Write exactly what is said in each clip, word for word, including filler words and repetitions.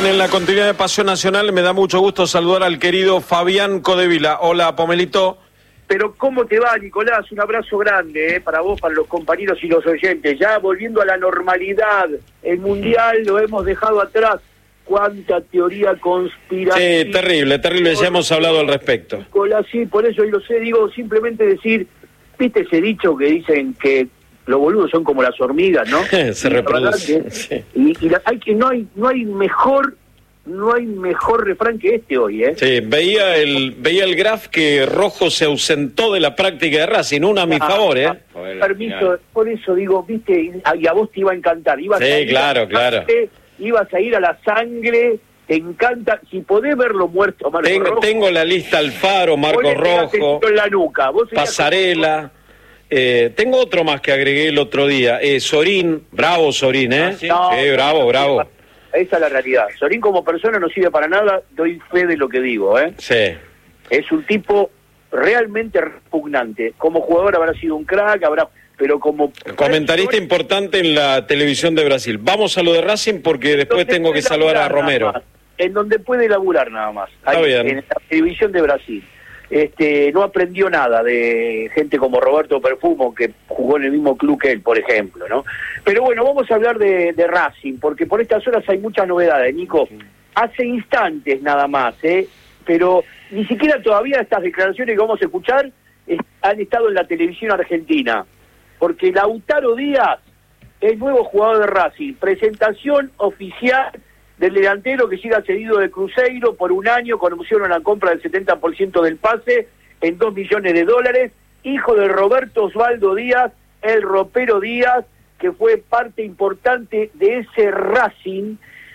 en la continuidad de Pasión Nacional me da mucho gusto saludar al querido Fabián Codevila. Hola, Pomelito. Pero ¿cómo te va, Nicolás? Un abrazo grande eh, para vos, para los compañeros y los oyentes. Ya volviendo a la normalidad, el Mundial lo hemos dejado atrás. Cuánta teoría conspirativa. Sí, terrible, terrible, ya hemos hablado al respecto. Nicolás, sí, por eso yo lo sé, digo, simplemente decir, ¿viste ese dicho que dicen que los boludos son como las hormigas, no? Se reproducen. Sí. Y, y la, hay que no hay no hay mejor no hay mejor refrán que este hoy, ¿eh? Sí, veía el veía el graf que Rojo se ausentó de la práctica de Racing, una a mi ah, favor, ¿eh? Ah, permiso, por eso digo, viste, y a vos te iba a encantar. Ibas sí, a ir claro, a claro. Sangre, ibas a ir a la sangre, te encanta, si podés verlo muerto, Marco tengo, Rojo. Tengo la lista Alfaro, Marco Rojo, en la nuca. ¿Vos Pasarela. Eh, tengo otro más que agregué el otro día, eh, Sorín, bravo Sorín, ¿eh? Ah, sí, no, sí, bravo, no, bravo. Esa es la realidad. Sorín como persona no sirve para nada, doy fe de lo que digo, ¿eh? Sí. Es un tipo realmente repugnante. Como jugador habrá sido un crack, habrá... pero como... Comentarista importante en la televisión de Brasil. Vamos a lo de Racing porque después tengo que saludar a Romero. En donde puede laburar nada más. Está ahí, bien. En la televisión de Brasil. Este, no aprendió nada de gente como Roberto Perfumo, que jugó en el mismo club que él, por ejemplo, ¿no? Pero bueno, vamos a hablar de, de Racing, porque por estas horas hay muchas novedades, Nico. Hace instantes nada más, ¿eh? Pero ni siquiera todavía estas declaraciones que vamos a escuchar es, han estado en la televisión argentina, porque Lautaro Díaz es nuevo jugador de Racing. Presentación oficial del delantero que llega cedido de Cruzeiro por un año con opción a la compra del setenta por ciento del pase en dos millones de dólares, hijo de Roberto Osvaldo Díaz, el ropero Díaz, que fue parte importante de ese Racing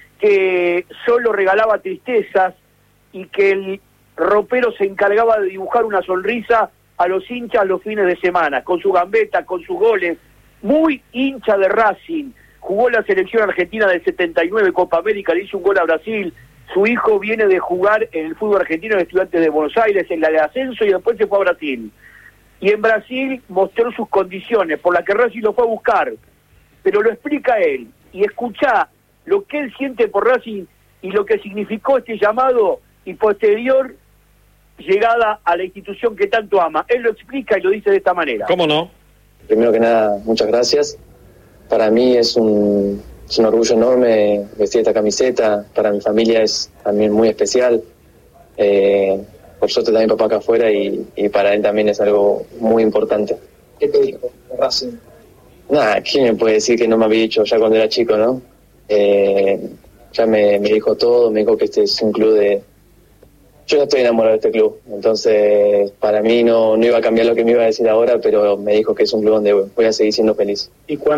que solo regalaba tristezas y que el ropero se encargaba de dibujar una sonrisa a los hinchas los fines de semana, con su gambeta, con sus goles, muy hincha de Racing. Jugó la selección argentina del setenta y nueve, Copa América, le hizo un gol a Brasil. Su hijo viene de jugar en el fútbol argentino en Estudiantes de Buenos Aires, en la de ascenso, y después se fue a Brasil. Y en Brasil mostró sus condiciones, por las que Racing lo fue a buscar. Pero lo explica él. Y escuchá lo que él siente por Racing y lo que significó este llamado y posterior llegada a la institución que tanto ama. Él lo explica y lo dice de esta manera. ¿Cómo no? Primero que nada, muchas gracias. Para mí es un, es un orgullo enorme vestir esta camiseta. Para mi familia es también muy especial. Eh, por suerte también papá acá afuera y, y para él también es algo muy importante. ¿Qué te dijo Racing? Nada, ¿quién me puede decir que no me había dicho ya cuando era chico, no? Eh, ya me, me dijo todo, me dijo que este es un club de... Yo ya estoy enamorado de este club, entonces para mí no, no iba a cambiar lo que me iba a decir ahora, pero me dijo que es un club donde voy a seguir siendo feliz. ¿Y cuándo